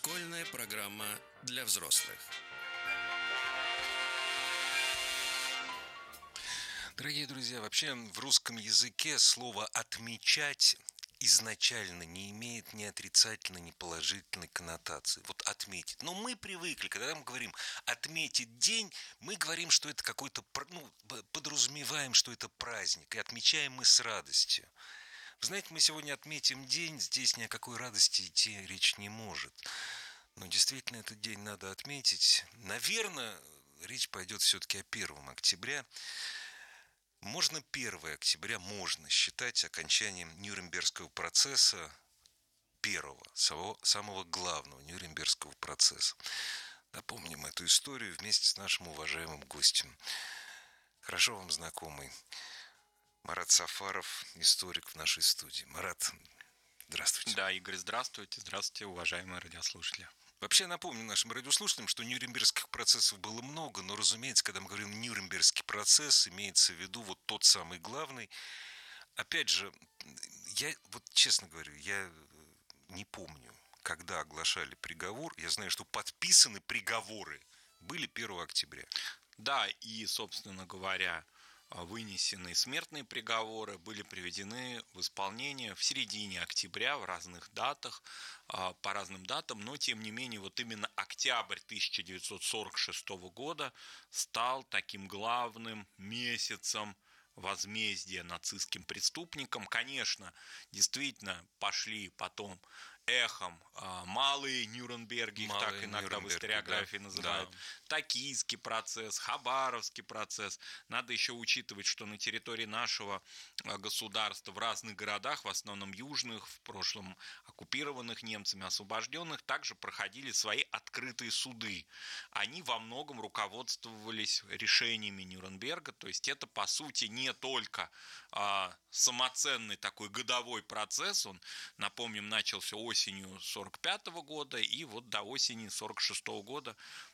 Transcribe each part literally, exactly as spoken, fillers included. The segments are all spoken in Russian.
Школьная программа для взрослых. Дорогие друзья, вообще в русском языке слово «отмечать» изначально не имеет ни отрицательной, ни положительной коннотации. Вот отметить. Но мы привыкли, когда мы говорим отметить день, мы говорим, что это какой-то, ну, подразумеваем, что это праздник, и отмечаем мы с радостью. Вы знаете, мы сегодня отметим день, здесь ни о какой радости идти речь не может. Но действительно этот день надо отметить. Наверное, речь пойдет все-таки о первом октября. Можно первое октября можно считать окончанием Нюрнбергского процесса, первого, самого, самого главного Нюрнбергского процесса. Напомним эту историю вместе с нашим уважаемым гостем, хорошо вам знакомый Марат Сафаров, историк в нашей студии. Марат, здравствуйте. Да, Игорь, здравствуйте. Здравствуйте, уважаемые радиослушатели. Вообще напомню нашим радиослушателям, что Нюрнбергских процессов было много, но, разумеется, когда мы говорим Нюрнбергский процесс, имеется в виду вот тот самый главный. Опять же, я вот честно говорю, я не помню, когда оглашали приговор. Я знаю, что подписаны приговоры были первого октября. Да, и, собственно говоря, вынесенные смертные приговоры были приведены в исполнение в середине октября в разных датах, по разным датам, но тем не менее вот именно октябрь тысяча девятьсот сорок шестого года стал таким главным месяцем возмездия нацистским преступникам. Конечно, действительно пошли потом эхом малые Нюрнберги, их так иногда в историографии да, называют, да. Токийский процесс, Хабаровский процесс. Надо еще учитывать, что на территории нашего государства в разных городах, в основном южных, в прошлом оккупированных немцами, освобожденных, также проходили свои открытые суды. Они во многом руководствовались решениями Нюрнберга, то есть это по сути не только а, самоценный такой годовой процесс, он, напомним, начался осенью осенью сорок пятого года и вот до осени сорок шестого года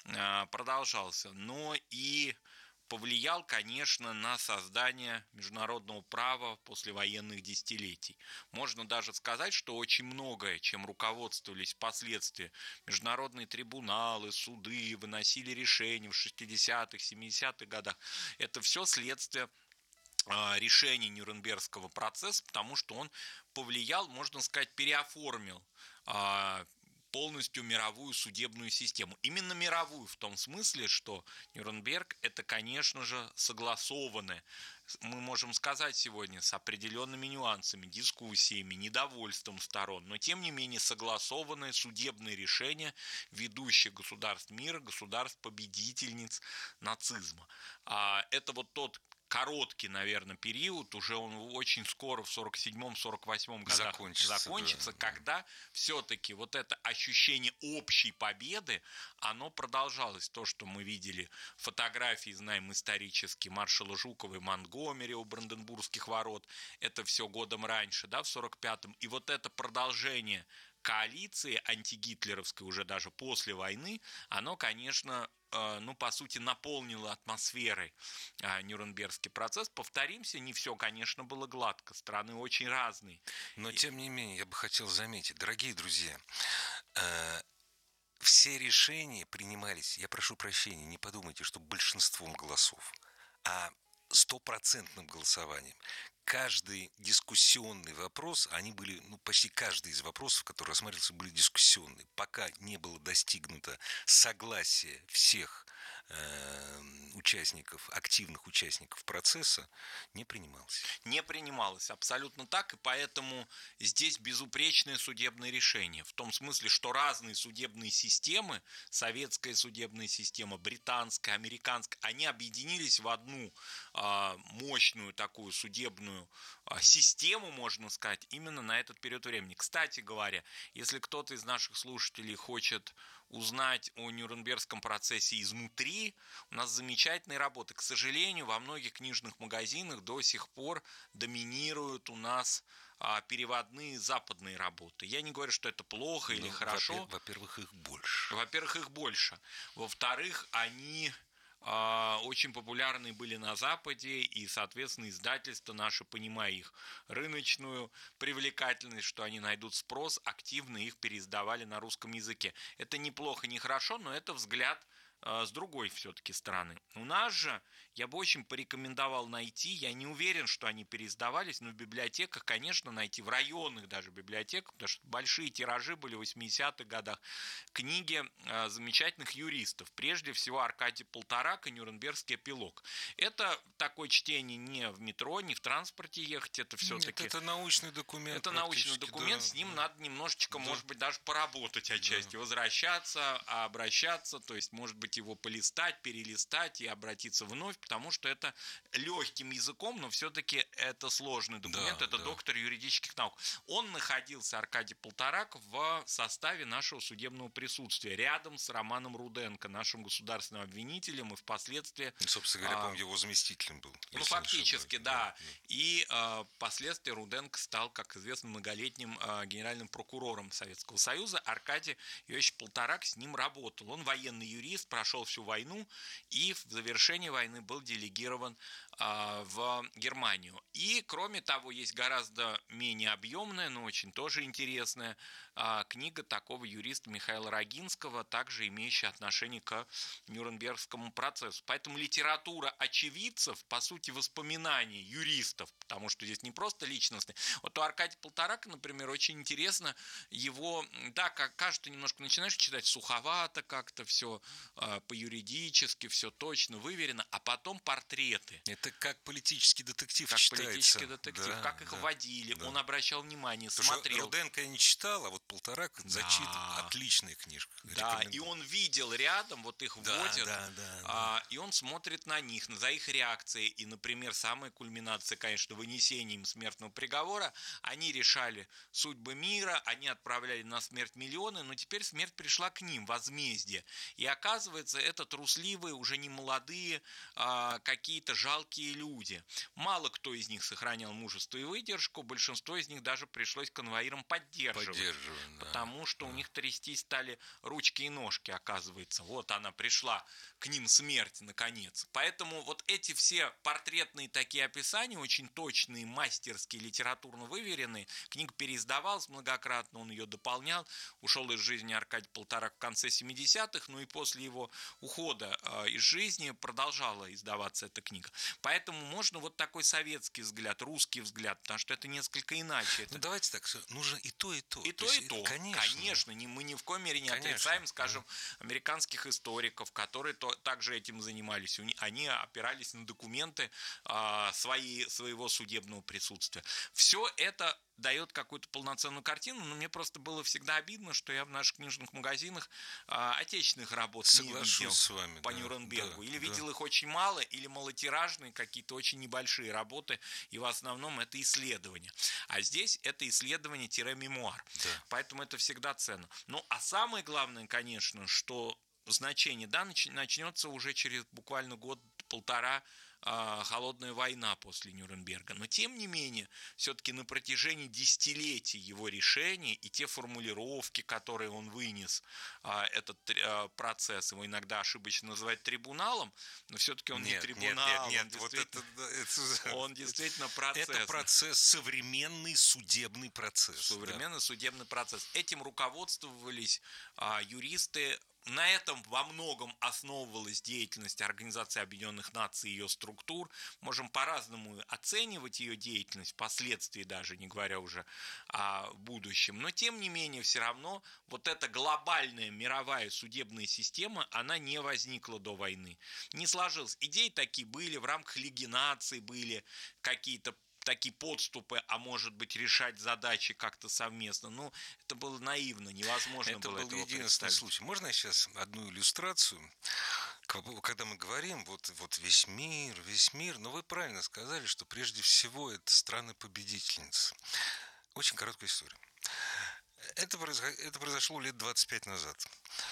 продолжался. Но и повлиял, конечно, на создание международного права послевоенных десятилетий. Можно даже сказать, что очень многое, чем руководствовались впоследствии международные трибуналы, суды, выносили решения в шестидесятых, семидесятых годах, это все следствие решений Нюрнбергского процесса, потому что он повлиял, можно сказать, переоформил полностью мировую судебную систему. Именно мировую в том смысле, что Нюрнберг – это, конечно же, согласованное, мы можем сказать сегодня, с определенными нюансами, дискуссиями, недовольством сторон, но тем не менее согласованное судебное решение ведущих государств мира, государств-победительниц нацизма. Это вот тот короткий, наверное, период, уже он очень скоро в сорок седьмом — сорок восьмом годах закончится, закончится да, когда да. все-таки вот это ощущение общей победы, оно продолжалось. То, что мы видели фотографии, знаем исторически, маршала Жукова и Монтгомери у Бранденбургских ворот, это все годом раньше, да, в сорок пятом, и вот это продолжение коалиции антигитлеровской уже даже после войны, оно, конечно, ну, по сути, наполнило атмосферой Нюрнбергский процесс. Повторимся, не все, конечно, было гладко, страны очень разные. Но, тем не менее, я бы хотел заметить, дорогие друзья, все решения принимались, я прошу прощения, не подумайте, что большинством голосов, а стопроцентным голосованием. Каждый дискуссионный вопрос, они были, ну, почти каждый из вопросов, которые рассматривался, были дискуссионные. Пока не было достигнуто согласия всех э, участников, активных участников процесса, не принималось. Не принималось, абсолютно так, и поэтому здесь безупречное судебное решение. В том смысле, что разные судебные системы, советская судебная система, британская, американская, они объединились в одну э, мощную такую судебную систему, можно сказать, именно на этот период времени. Кстати говоря, если кто-то из наших слушателей хочет узнать о Нюрнбергском процессе изнутри, у нас замечательные работы. К сожалению, во многих книжных магазинах до сих пор доминируют у нас переводные западные работы. Я не говорю, что это плохо или ну, хорошо. Во-первых, их больше. Во-первых, их больше. Во-вторых, они очень популярны были на Западе, и, соответственно, издательства наши, понимая их рыночную привлекательность, что они найдут спрос, активно их переиздавали на русском языке. Это неплохо, не хорошо, но это взгляд с другой все-таки стороны. У нас же я бы очень порекомендовал найти, я не уверен, что они переиздавались, но в библиотеках, конечно, найти, в районных даже библиотеках, потому что большие тиражи были в восьмидесятых годах, книги э, замечательных юристов, прежде всего Аркадий Полторак и Нюрнбергский эпилог. Это такое чтение не в метро, не в транспорте ехать, это все-таки... Нет, это научный документ. Это научный документ, да, с ним да. надо немножечко, да. может быть, даже поработать отчасти, да. возвращаться, обращаться, то есть, может быть, его полистать, перелистать и обратиться вновь, потому что это легким языком, но все-таки это сложный документ, да, это да. доктор юридических наук. Он находился, Аркадий Полторак, в составе нашего судебного присутствия, рядом с Романом Руденко, нашим государственным обвинителем, и впоследствии... Собственно говоря, а, по-моему, его заместителем был. Ну, фактически, да. да. И а, впоследствии Руденко стал, как известно, многолетним а, генеральным прокурором Советского Союза. Аркадий Иосифович Полторак с ним работал. Он военный юрист, прошел всю войну, и в завершении войны был делегирован а, в Германию. И, кроме того, есть гораздо менее объемная, но очень тоже интересная а, книга такого юриста Михаила Рогинского, также имеющая отношение к Нюрнбергскому процессу. Поэтому литература очевидцев, по сути, воспоминаний юристов, потому что здесь не просто личностные. Вот у Аркадия Полторака, например, очень интересно его, да, как кажется, немножко начинаешь читать суховато как-то все, а, по-юридически, все точно, выверено, а потом портреты. Это как политический детектив как читается. политический детектив, да, как их да, водили, да. он обращал внимание, Потому смотрел. Руденко я не читал, а вот Полторак да. зачитывал. Отличная книжка. Да, и он видел рядом, вот их да, водят, да, да, а, да. и он смотрит на них, за их реакции. И, например, самая кульминация, конечно, вынесением смертного приговора. Они решали судьбы мира, они отправляли на смерть миллионы, но теперь смерть пришла к ним, возмездие. И оказывается, это трусливые, уже не молодые, а, какие-то жалкие люди. Мало кто из них сохранял мужество и выдержку, большинство из них даже пришлось конвоирам поддерживать. Поддерживать, да. Потому что да. у них трястись стали ручки и ножки, оказывается. Вот она пришла к ним смерть, наконец. Поэтому вот эти все портретные такие описания, очень точные, мастерские, литературно выверенные, книга переиздавалась многократно, он ее дополнял, ушел из жизни Аркадий Полторак в конце семидесятых, ну и после его ухода э, из жизни продолжала издаваться эта книга. Поэтому можно вот такой советский взгляд, русский взгляд, потому что это несколько иначе. Это... Ну давайте так, нужно и то, и то. И то, то и то. Конечно. Конечно. Не, мы ни в коей мере не Конечно. отрицаем, скажем, да. американских историков, которые то, также этим занимались. Они опирались на документы а, свои, своего судебного присутствия. Все это дает какую-то полноценную картину, но мне просто было всегда обидно, что я в наших книжных магазинах а, отечественных работ Соглашусь не видел с вами, по да, Нюрнбергу. Да, или да. видел их очень мало, или малотиражные, какие-то очень небольшие работы, и в основном это исследования. А здесь это исследование-мемуар. Да. Поэтому это всегда ценно. Ну, а самое главное, конечно, что значение, да, начнется уже через буквально год-полтора холодная война после Нюрнберга. Но, тем не менее, все-таки на протяжении десятилетий его решения и те формулировки, которые он вынес, этот процесс, его иногда ошибочно называют трибуналом, но все-таки он нет, не трибунал. Нет, нет, он, нет, вот действительно, это, это, он действительно процесс. Это процесс, современный судебный процесс. Современный да. судебный процесс. Этим руководствовались а, юристы. На этом во многом основывалась деятельность Организации Объединенных Наций и ее структур. Можем по-разному оценивать ее деятельность, впоследствии даже, не говоря уже о будущем. Но, тем не менее, все равно вот эта глобальная мировая судебная система, она не возникла до войны. Не сложилась. Идеи такие были, в рамках Лиги наций были какие-то такие подступы, а может быть решать задачи как-то совместно. Ну, это было наивно, невозможно это было был этого единственный представить. случай. Можно я сейчас одну иллюстрацию? Когда мы говорим, вот, вот весь мир, весь мир, но вы правильно сказали, что прежде всего это страны-победительницы. Очень короткая история. Это, произошло, это произошло лет двадцать пять назад.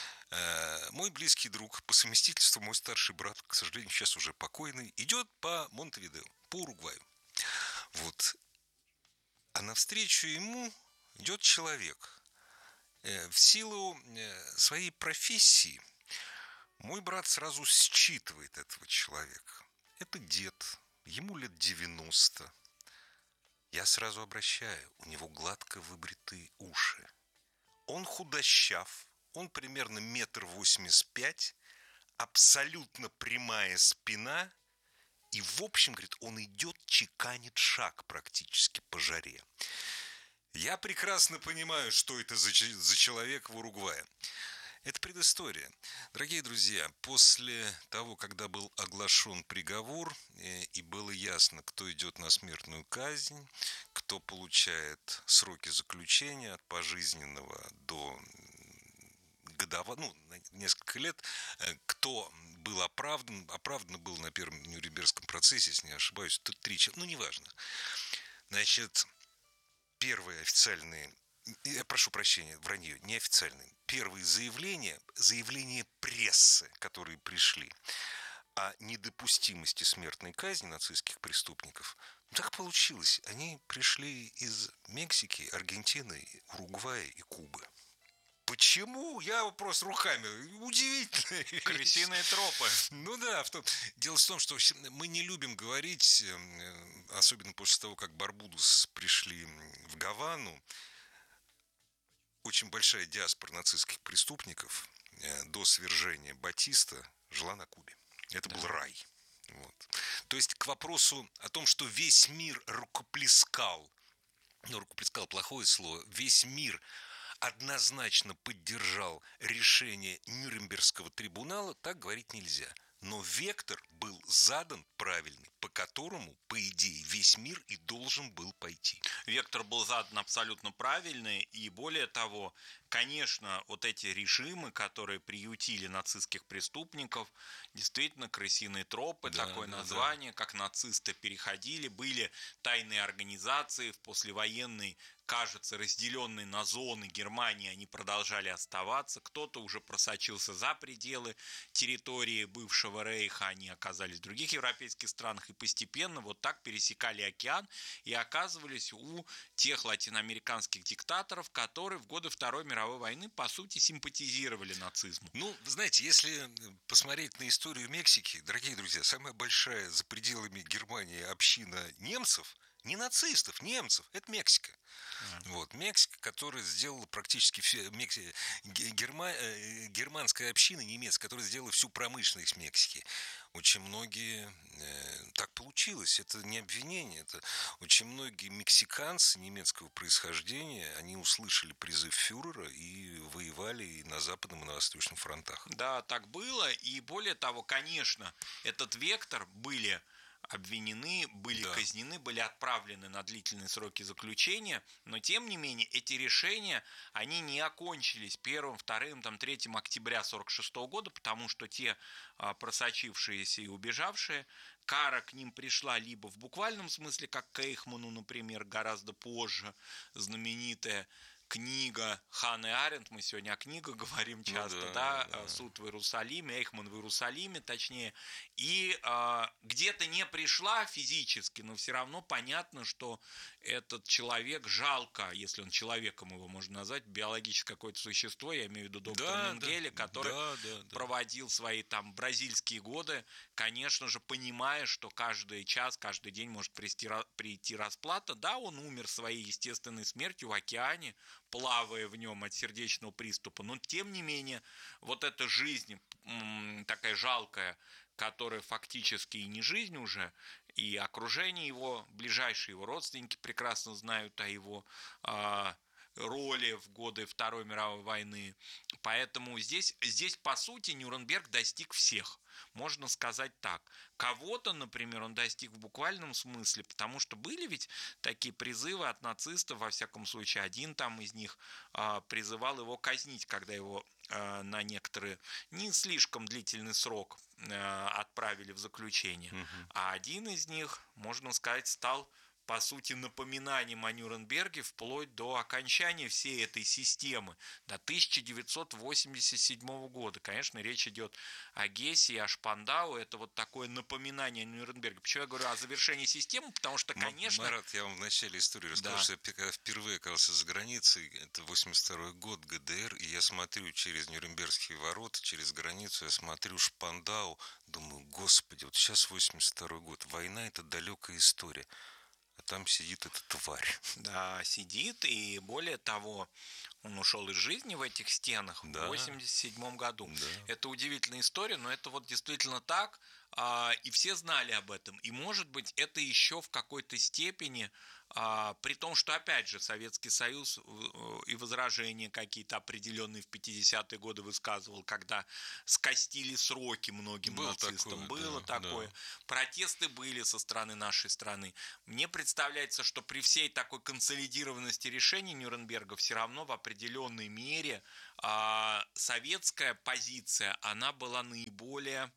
Мой близкий друг, по совместительству мой старший брат, к сожалению, сейчас уже покойный, идет по Монтевидео, по Уругваю. Вот. А навстречу ему идет человек. В силу своей профессии Мой брат сразу считывает этого человека. Это дед, ему лет девяносто. Я сразу обращаю, у него гладко выбритые уши. Он худощав, он примерно метр восемьдесят пять, абсолютно прямая спина. И, в общем, говорит, он идет, чеканит шаг практически по жаре. Я прекрасно понимаю, что это за, за человек в Уругвае. Это предыстория. Дорогие друзья, после того, когда был оглашен приговор, и было ясно, кто идет на смертную казнь, кто получает сроки заключения от пожизненного до годового, ну, несколько лет, кто был оправдан, оправдан был на первом Нюрнбергском процессе, если не ошибаюсь, три человека, ну, неважно. Значит, первые официальные, я прошу прощения, вранье, неофициальные, первые заявления, заявления прессы, которые пришли о недопустимости смертной казни нацистских преступников, ну, так получилось. Они пришли из Мексики, Аргентины, Уругвая и Кубы. Почему? Я просто руками. Удивительно. Крысиные тропы. Ну да. В том... Дело в том, что мы не любим говорить, особенно после того, как Барбудос пришли в Гавану, очень большая диаспора нацистских преступников до свержения Батиста жила на Кубе. Это был рай. Вот. То есть к вопросу о том, что весь мир рукоплескал, ну, рукоплескал плохое слово, весь мир однозначно поддержал решение Нюрнбергского трибунала, так говорить нельзя. Но вектор был задан правильный, по которому, по идее, весь мир и должен был пойти. Вектор был задан абсолютно правильный, и более того, конечно, вот эти режимы, которые приютили нацистских преступников, действительно, крысиные тропы, да, такое да, название, да. Как нацисты переходили, были тайные организации в послевоенной, кажется, разделенные на зоны Германии, они продолжали оставаться. Кто-то уже просочился за пределы территории бывшего Рейха, они оказались в других европейских странах и постепенно вот так пересекали океан и оказывались у тех латиноамериканских диктаторов, которые в годы Второй мировой войны, по сути, симпатизировали нацизму. Ну, вы знаете, если посмотреть на историю Мексики, дорогие друзья, самая большая за пределами Германии община немцев, не нацистов, немцев, это Мексика. Mm. Вот, Мексика, которая сделала практически все, Мекси, герма, германская община немецкая, которая сделала всю промышленность Мексики. Очень многие, э, так получилось, это не обвинение, это очень многие мексиканцы немецкого происхождения, они услышали призыв фюрера и воевали и на Западном, и на Восточном фронтах. Да, так было, и более того, конечно, этот вектор были обвинены, были да. казнены, были отправлены на длительные сроки заключения, но тем не менее эти решения, они не окончились первым, вторым, там, третьим октября сорок шестого года, потому что те а, просочившиеся и убежавшие, кара к ним пришла либо в буквальном смысле, как к Эйхману, например, гораздо позже, знаменитая книга Ханны Аренд, мы сегодня о книгах говорим часто, ну, да, да, да, «Суд в Иерусалиме», «Эйхман в Иерусалиме», точнее, и э, где-то не пришла физически, но все равно понятно, что этот человек, жалко, если он человеком его можно назвать, биологическое какое-то существо, я имею в виду доктор да, Менгеле, да, который да, да, да. проводил свои там бразильские годы, конечно же, понимая, что каждый час, каждый день может прийти, прийти расплата, да, он умер своей естественной смертью в океане, плавая в нем от сердечного приступа, но тем не менее вот эта жизнь такая жалкая, которая фактически и не жизнь уже, и окружение его, ближайшие его родственники прекрасно знают о его э, роли в годы Второй мировой войны, поэтому здесь, здесь по сути Нюрнберг достиг всех. Можно сказать так. Кого-то, например, он достиг в буквальном смысле, потому что были ведь такие призывы от нацистов, во всяком случае, один там из них а, призывал его казнить, когда его а, на некоторый не слишком длительный срок а, отправили в заключение. Угу. А один из них, можно сказать, стал по сути, напоминанием о Нюрнберге вплоть до окончания всей этой системы, до тысяча девятьсот восемьдесят седьмого года. Конечно, речь идет о Гессе и о Шпандау, это вот такое напоминание о Нюрнберге. Почему я говорю о завершении системы? Потому что, конечно... Марат, я вам в начале истории расскажу, да. что я когда впервые оказался за границей, это восемьдесят второй год, ГДР, и я смотрю через Нюрнбергские ворота, через границу, я смотрю Шпандау, думаю, господи, вот сейчас восемьдесят второй год, война – это далекая история. А там сидит эта тварь. Да, сидит, и более того, он ушел из жизни в этих стенах да. в восемьдесят седьмом году. Да. Это удивительная история, но это вот действительно так, и все знали об этом. И, может быть, это еще в какой-то степени, при том, что, опять же, Советский Союз и возражения какие-то определенные в пятидесятые годы высказывал, когда скостили сроки многим Был нацистам. Такое, Было да, такое. Да. Протесты были со стороны нашей страны. Мне представляется, что при всей такой консолидированности решений Нюрнберга все равно в определенной мере а советская позиция, она была наиболее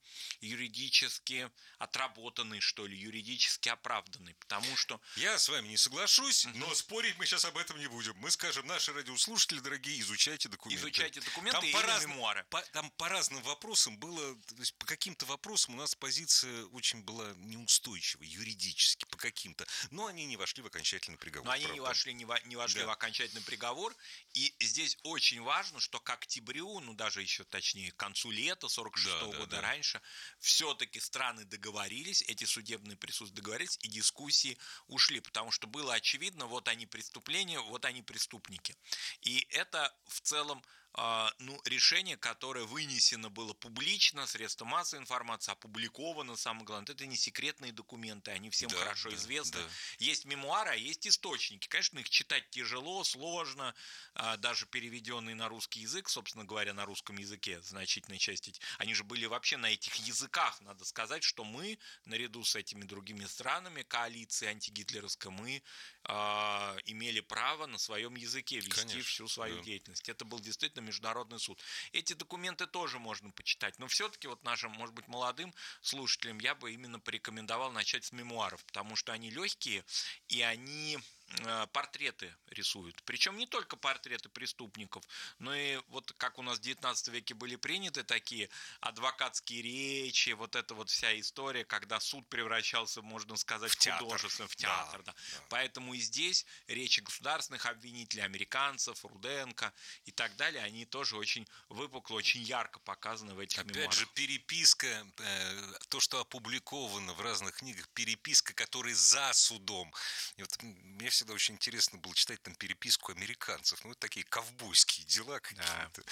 юридически отработанной, что ли, юридически оправданной, потому что... Я с вами не соглашусь, uh-huh. но спорить мы сейчас об этом не будем. Мы скажем, наши радиослушатели, дорогие, изучайте документы. Изучайте документы там или раз... мемуары. По, там по разным вопросам было, то есть по каким-то вопросам у нас позиция очень была неустойчива, юридически, по каким-то, но они не вошли в окончательный приговор. Но они правда. не вошли, не, во, не вошли да. в окончательный приговор, и здесь очень важно, что к октябрю, ну даже еще точнее к концу лета сорок шестого да, года да, раньше, да. все-таки страны договорились, эти судебные присутствия договорились, и дискуссии ушли, потому что было очевидно, вот они преступления, вот они преступники. И это в целом ну, решение, которое вынесено было публично, средства массовой информации, опубликовано, самое главное, это не секретные документы, они всем да, хорошо да, известны. Да. Есть мемуары, а есть источники. Конечно, их читать тяжело, сложно, даже переведенные на русский язык, собственно говоря, на русском языке, значительной части, они же были вообще на этих языках. Надо сказать, что мы, наряду с этими другими странами, коалиции антигитлеровской, мы э, имели право на своем языке вести Конечно, всю свою да. деятельность. Это был действительно международный суд. Эти документы тоже можно почитать, но все-таки вот нашим, может быть, молодым слушателям я бы именно порекомендовал начать с мемуаров, потому что они легкие и они портреты рисуют. Причем не только портреты преступников, но и вот как у нас в девятнадцатом веке были приняты такие адвокатские речи, вот эта вот вся история, когда суд превращался, можно сказать, в художественный, в театр. Да, да. Да. Поэтому и здесь речи государственных обвинителей, американцев, Руденко и так далее, они тоже очень выпукло, очень ярко показаны в этих Опять мемуарах. же, переписка, то, что опубликовано в разных книгах, переписка, которая за судом. И вот мне всегда очень интересно было читать там переписку американцев. Ну, такие ковбойские дела какие-то.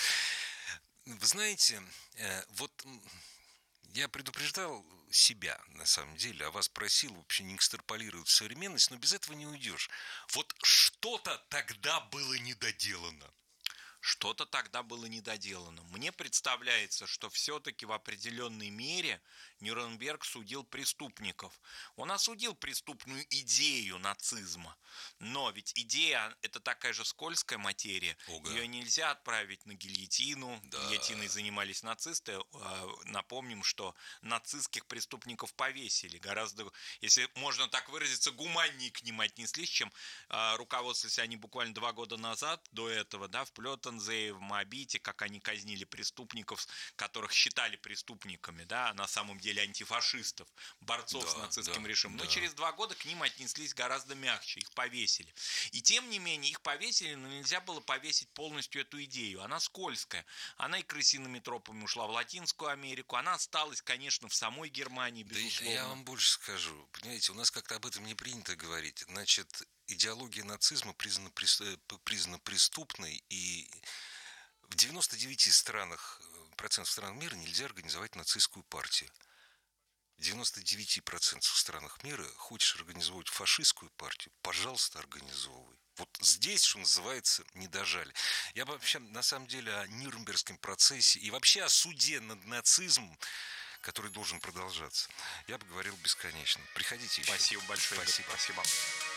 Да. Вы знаете, вот я предупреждал себя, на самом деле, а вас просил вообще не экстраполировать современность, но без этого не уйдешь. Вот что-то тогда было недоделано. Что-то тогда было недоделано. Мне представляется, что все-таки в определенной мере Нюрнберг судил преступников. Он осудил преступную идею нацизма. Но ведь идея – это такая же скользкая материя. Ого. Ее нельзя отправить на гильотину. Да. Гильотиной занимались нацисты. Напомним, что нацистских преступников повесили. Гораздо, если можно так выразиться, гуманнее к ним отнеслись, чем руководствовались они буквально два года назад, до этого, да, в Плёттензее, в Моабите, как они казнили преступников, которых считали преступниками, да, на самом деле антифашистов, борцов да, с нацистским да, режимом. Но да. через два года к ним отнеслись гораздо мягче, их повесили. И тем не менее, их повесили, но нельзя было повесить полностью эту идею. Она скользкая. Она и крысиными тропами ушла в Латинскую Америку, она осталась, конечно, в самой Германии, безусловно. Да я вам больше скажу. Понимаете, у нас как-то об этом не принято говорить. Значит, идеология нацизма признана, признана преступной, и в девяноста девяти странах, процентах стран мира нельзя организовать нацистскую партию. В девяноста девяти процентах странах мира хочешь организовать фашистскую партию, пожалуйста, организовывай. Вот здесь, что называется, не дожали. Я бы вообще, на самом деле, о Нюрнбергском процессе и вообще о суде над нацизмом, который должен продолжаться, я бы говорил бесконечно. Приходите еще. Спасибо большое. Спасибо. Спасибо.